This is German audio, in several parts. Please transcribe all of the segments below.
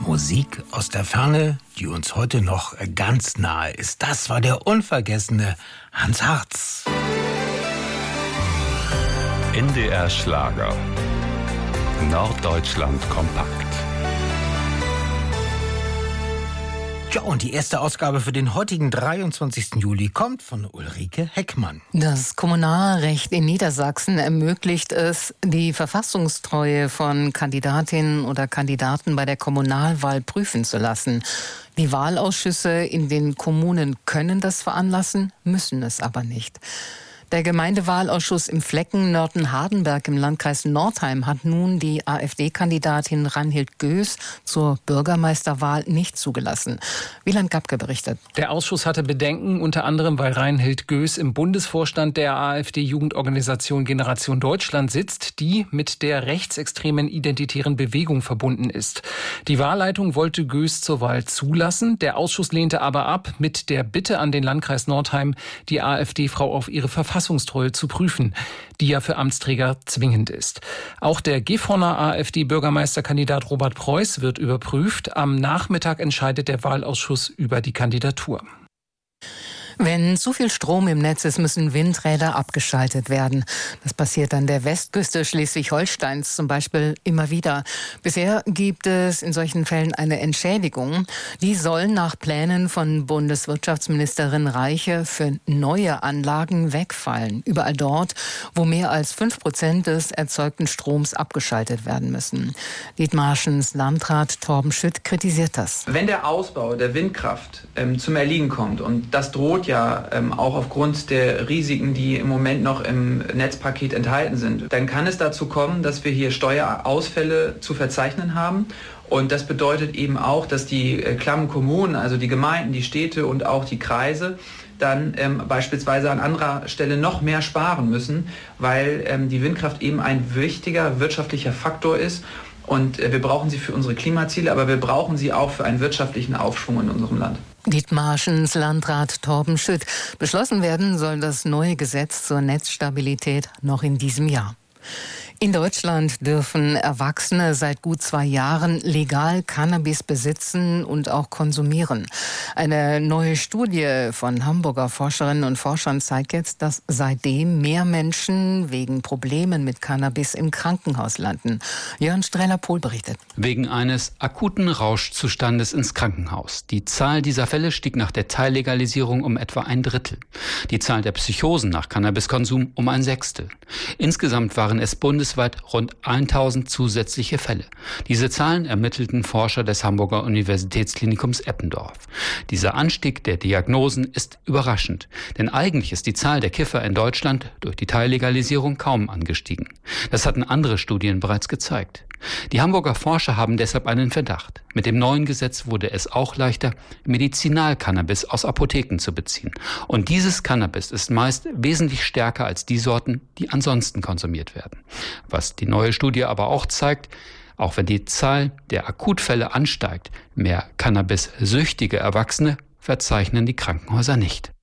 Musik aus der Ferne, die uns heute noch ganz nahe ist. Das war der unvergessene Hans Hartz. NDR Schlager. Norddeutschland kompakt. Ja, und die erste Ausgabe für den heutigen 23. Juli kommt von Ulrike Heckmann. Das Kommunalrecht in Niedersachsen ermöglicht es, die Verfassungstreue von Kandidatinnen oder Kandidaten bei der Kommunalwahl prüfen zu lassen. Die Wahlausschüsse in den Kommunen können das veranlassen, müssen es aber nicht. Der Gemeindewahlausschuss im Flecken Nörten-Hardenberg im Landkreis Nordheim hat nun die AfD-Kandidatin Reinhild Göß zur Bürgermeisterwahl nicht zugelassen. Wieland Gabke berichtet. Der Ausschuss hatte Bedenken, unter anderem weil Reinhild Göß im Bundesvorstand der AfD-Jugendorganisation Generation Deutschland sitzt, die mit der rechtsextremen identitären Bewegung verbunden ist. Die Wahlleitung wollte Göß zur Wahl zulassen, der Ausschuss lehnte aber ab mit der Bitte an den Landkreis Nordheim, die AfD-Frau auf ihre Verfassungstreue zu prüfen, die ja für Amtsträger zwingend ist. Auch der Gifhorner AfD-Bürgermeisterkandidat Robert Preuß wird überprüft. Am Nachmittag entscheidet der Wahlausschuss über die Kandidatur. Wenn zu viel Strom im Netz ist, müssen Windräder abgeschaltet werden. Das passiert an der Westküste Schleswig-Holsteins zum Beispiel immer wieder. Bisher gibt es in solchen Fällen eine Entschädigung. Die soll nach Plänen von Bundeswirtschaftsministerin Reiche für neue Anlagen wegfallen. Überall dort, wo mehr als 5% des erzeugten Stroms abgeschaltet werden müssen. Dithmarschens Landrat Torben Schütt kritisiert das. Wenn der Ausbau der Windkraft zum Erliegen kommt, und das droht ja auch aufgrund der Risiken, die im Moment noch im Netzpaket enthalten sind, dann kann es dazu kommen, dass wir hier Steuerausfälle zu verzeichnen haben. Und das bedeutet eben auch, dass die klammen Kommunen, also die Gemeinden, die Städte und auch die Kreise, dann beispielsweise an anderer Stelle noch mehr sparen müssen, weil die Windkraft eben ein wichtiger wirtschaftlicher Faktor ist. Und wir brauchen sie für unsere Klimaziele, aber wir brauchen sie auch für einen wirtschaftlichen Aufschwung in unserem Land. Dithmarschens Landrat Torben Schütt. Beschlossen werden soll das neue Gesetz zur Netzstabilität noch in diesem Jahr. In Deutschland dürfen Erwachsene seit gut 2 Jahren legal Cannabis besitzen und auch konsumieren. Eine neue Studie von Hamburger Forscherinnen und Forschern zeigt jetzt, dass seitdem mehr Menschen wegen Problemen mit Cannabis im Krankenhaus landen. Jörn Streller-Pohl berichtet. Wegen eines akuten Rauschzustandes ins Krankenhaus. Die Zahl dieser Fälle stieg nach der Teillegalisierung um etwa 1/3. Die Zahl der Psychosen nach Cannabiskonsum um 1/6. Insgesamt waren es bundesweit rund 1000 zusätzliche Fälle. Diese Zahlen ermittelten Forscher des Hamburger Universitätsklinikums Eppendorf. Dieser Anstieg der Diagnosen ist überraschend, denn eigentlich ist die Zahl der Kiffer in Deutschland durch die Teillegalisierung kaum angestiegen. Das hatten andere Studien bereits gezeigt. Die Hamburger Forscher haben deshalb einen Verdacht. Mit dem neuen Gesetz wurde es auch leichter, Medizinalcannabis aus Apotheken zu beziehen. Und dieses Cannabis ist meist wesentlich stärker als die Sorten, die ansonsten konsumiert werden. Was die neue Studie aber auch zeigt, auch wenn die Zahl der Akutfälle ansteigt, mehr Cannabis-süchtige Erwachsene verzeichnen die Krankenhäuser nicht.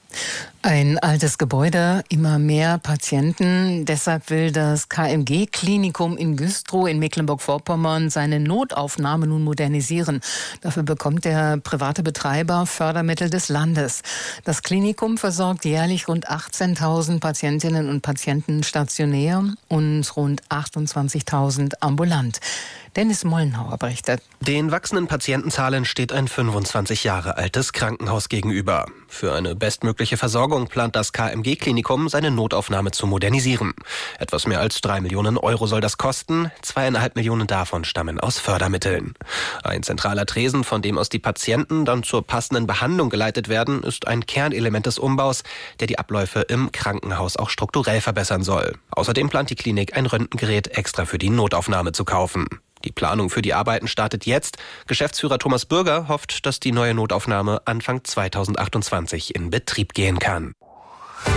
Ein altes Gebäude, immer mehr Patienten. Deshalb will das KMG-Klinikum in Güstrow in Mecklenburg-Vorpommern seine Notaufnahme nun modernisieren. Dafür bekommt der private Betreiber Fördermittel des Landes. Das Klinikum versorgt jährlich rund 18.000 Patientinnen und Patienten stationär und rund 28.000 ambulant. Dennis Mollenhauer berichtet. Den wachsenden Patientenzahlen steht ein 25 Jahre altes Krankenhaus gegenüber. Für eine bestmögliche Versorgung plant das KMG-Klinikum, seine Notaufnahme zu modernisieren. Etwas mehr als 3 Millionen Euro soll das kosten. 2,5 Millionen davon stammen aus Fördermitteln. Ein zentraler Tresen, von dem aus die Patienten dann zur passenden Behandlung geleitet werden, ist ein Kernelement des Umbaus, der die Abläufe im Krankenhaus auch strukturell verbessern soll. Außerdem plant die Klinik, ein Röntgengerät extra für die Notaufnahme zu kaufen. Die Planung für die Arbeiten startet jetzt. Geschäftsführer Thomas Bürger hofft, dass die neue Notaufnahme Anfang 2028 in Betrieb gehen kann.